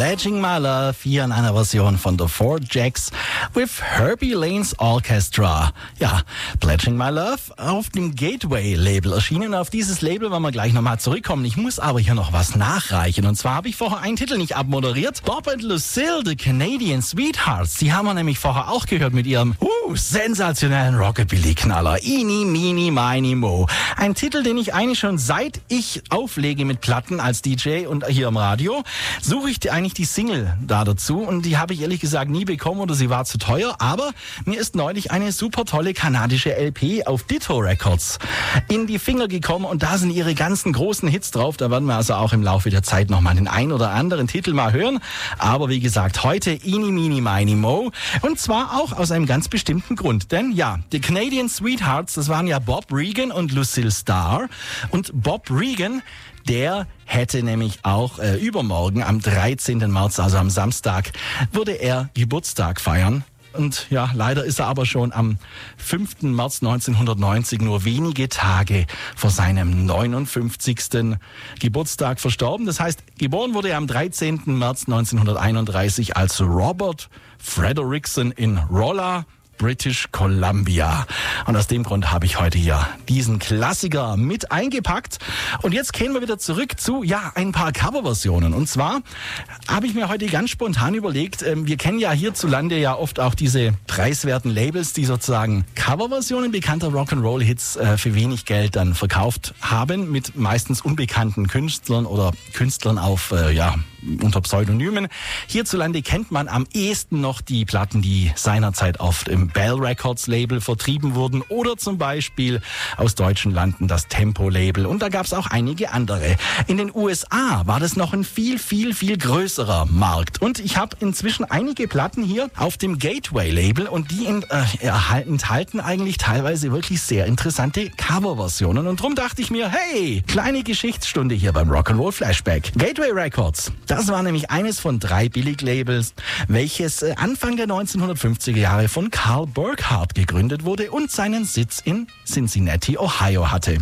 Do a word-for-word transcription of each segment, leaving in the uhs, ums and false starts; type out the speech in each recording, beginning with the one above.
Pledging My Love, hier in einer Version von The Four Jacks with Herbie Lane's Orchestra. Ja, Pledging My Love auf dem Gateway-Label erschienen. Auf dieses Label wollen wir gleich nochmal zurückkommen. Ich muss aber hier noch was nachreichen. Und zwar habe ich vorher einen Titel nicht abmoderiert. Bob and Lucille, The Canadian Sweethearts. Die haben wir nämlich vorher auch gehört mit ihrem uh, sensationellen Rockabilly-Knaller. Eeny, Meeny, Miny, Mo. Ein Titel, den ich eigentlich schon seit ich auflege mit Platten als D J und hier im Radio, suche ich eigentlich die Single da dazu. Und die habe ich ehrlich gesagt nie bekommen oder sie war zu teuer. Aber mir ist neulich eine super tolle kanadische L P auf Ditto Records in die Finger gekommen. Und da sind ihre ganzen großen Hits drauf. Da werden wir also auch im Laufe der Zeit nochmal den ein oder anderen Titel mal hören. Aber wie gesagt, heute Eeny, Meeny, Miny, Mo. Und zwar auch aus einem ganz bestimmten Grund. Denn ja, die Canadian Sweethearts, das waren ja Bob Regan und Lucille Starr. Und Bob Regan, der hätte nämlich auch äh, übermorgen am dreizehnten März, also am Samstag, würde er Geburtstag feiern. Und ja, leider ist er aber schon am fünften März neunzehnhundertneunzig, nur wenige Tage vor seinem neunundfünfzigsten Geburtstag verstorben. Das heißt, geboren wurde er am dreizehnten März neunzehnhunderteinunddreißig als Robert Frederickson in Rolla, British Columbia. Und aus dem Grund habe ich heute hier diesen Klassiker mit eingepackt. Und jetzt gehen wir wieder zurück zu, ja, ein paar Coverversionen. Und zwar habe ich mir heute ganz spontan überlegt, äh, wir kennen ja hierzulande ja oft auch diese preiswerten Labels, die sozusagen Coverversionen bekannter Rock'n'Roll-Hits äh, für wenig Geld dann verkauft haben, mit meistens unbekannten Künstlern oder Künstlern auf, äh, ja, unter Pseudonymen. Hierzulande kennt man am ehesten noch die Platten, die seinerzeit oft im Bell Records Label vertrieben wurden oder zum Beispiel aus deutschen Landen das Tempo Label. Und da gab es auch einige andere. In den U S A war das noch ein viel, viel, viel größerer Markt. Und ich habe inzwischen einige Platten hier auf dem Gateway Label und die in, äh, enthalten eigentlich teilweise wirklich sehr interessante Coverversionen. Und drum dachte ich mir, hey, kleine Geschichtsstunde hier beim Rock'n'Roll Flashback. Gateway Records. Das war nämlich eines von drei Billiglabels, welches Anfang der neunzehnhundertfünfziger Jahre von Carl Burkhardt gegründet wurde und seinen Sitz in Cincinnati, Ohio hatte.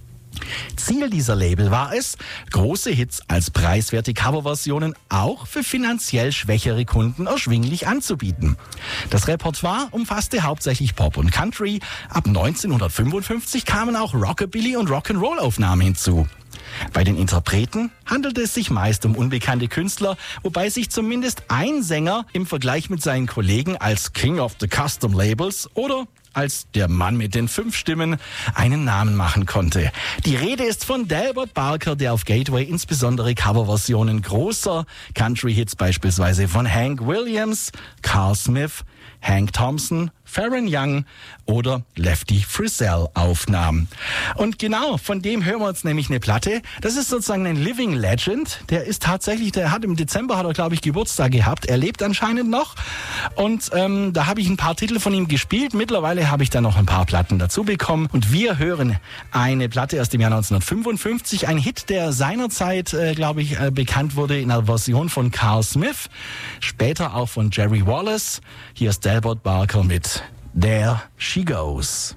Ziel dieser Label war es, große Hits als preiswerte Coverversionen auch für finanziell schwächere Kunden erschwinglich anzubieten. Das Repertoire umfasste hauptsächlich Pop und Country. Ab neunzehnhundertfünfundfünfzig kamen auch Rockabilly und Rock'n'Roll-Aufnahmen hinzu. Bei den Interpreten handelte es sich meist um unbekannte Künstler, wobei sich zumindest ein Sänger im Vergleich mit seinen Kollegen als King of the Custom Labels oder als der Mann mit den fünf Stimmen einen Namen machen konnte. Die Rede ist von Delbert Barker, der auf Gateway insbesondere Coverversionen großer Country-Hits beispielsweise von Hank Williams, Carl Smith, Hank Thompson, Farron Young oder Lefty Frizzell aufnahm. Und genau, von dem hören wir uns nämlich eine Platte. Das ist sozusagen ein Living Legend. Der ist tatsächlich, der hat im Dezember, hat er glaube ich Geburtstag gehabt. Er lebt anscheinend noch. Und ähm, da habe ich ein paar Titel von ihm gespielt. Mittlerweile habe ich da noch ein paar Platten dazu bekommen. Und wir hören eine Platte aus dem Jahr neunzehnhundertfünfundfünfzig. Ein Hit, der seinerzeit, äh, glaube ich, äh, bekannt wurde in einer Version von Carl Smith. Später auch von Jerry Wallace. Hier ist Delbert Barker mit There She Goes.